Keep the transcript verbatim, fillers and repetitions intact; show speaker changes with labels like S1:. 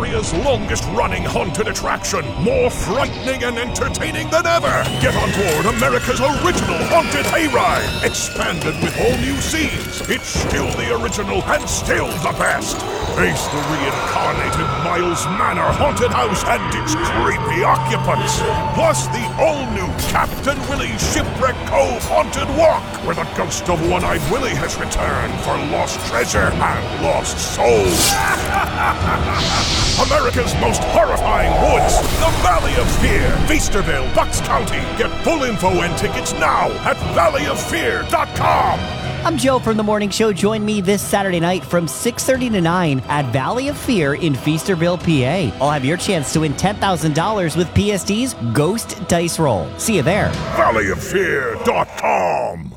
S1: area's longest-running haunted attraction, more frightening and entertaining than ever. Get on board America's original haunted hayride, expanded with all new scenes. It's still the original and still the best. Face the reincarnated Miles Manor haunted house and its creepy occupants. Plus the all-new Captain Willie's Shipwreck Cove haunted walk, where the ghost of One-Eyed Willie has returned for lost treasure and lost souls. America's most horrifying woods, the Valley of Fear, Feasterville, Bucks County. Get full info and tickets now at valley of fear dot com.
S2: I'm Joe from The Morning Show. Join me this Saturday night from six thirty to nine at Valley of Fear in Feasterville, P A. I'll have your chance to win ten thousand dollars with P S D's Ghost Dice Roll. See you there.
S1: valley of fear dot com.